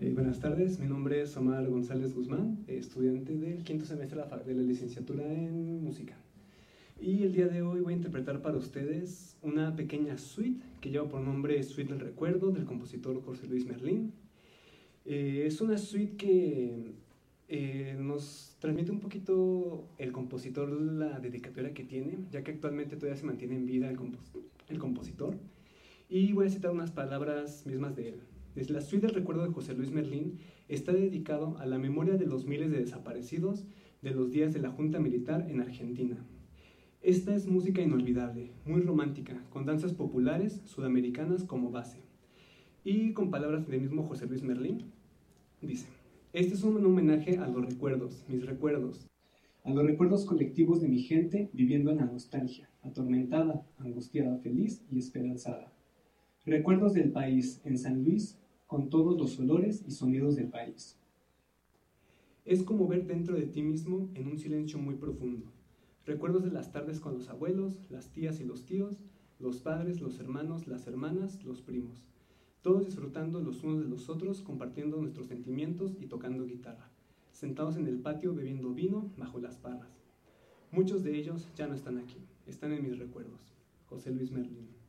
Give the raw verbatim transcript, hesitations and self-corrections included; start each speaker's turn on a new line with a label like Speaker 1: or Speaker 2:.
Speaker 1: Eh, buenas tardes, mi nombre es Omar González Guzmán, eh, estudiante del quinto semestre de la, de la licenciatura en música. Y el día de hoy voy a interpretar para ustedes una pequeña suite que lleva por nombre Suite del Recuerdo del compositor José Luis Merlín. Eh, es una suite que eh, nos transmite un poquito el compositor la dedicatoria que tiene, ya que actualmente todavía se mantiene en vida el, compos el compositor. Y voy a citar unas palabras mismas de él. Desde la suite del recuerdo de José Luis Merlín está dedicado a la memoria de los miles de desaparecidos de los días de la Junta Militar en Argentina. Esta es música inolvidable, muy romántica, con danzas populares sudamericanas como base. Y con palabras del mismo José Luis Merlín, dice: este es un homenaje a los recuerdos, mis recuerdos, a los recuerdos colectivos de mi gente viviendo en la nostalgia, atormentada, angustiada, feliz y esperanzada. Recuerdos del país en San Luis, con todos los olores y sonidos del país. Es como ver dentro de ti mismo en un silencio muy profundo. Recuerdos de las tardes con los abuelos, las tías y los tíos, los padres, los hermanos, las hermanas, los primos. Todos disfrutando los unos de los otros, compartiendo nuestros sentimientos y tocando guitarra. Sentados en el patio bebiendo vino bajo las parras. Muchos de ellos ya no están aquí, están en mis recuerdos. José Luis Merlín.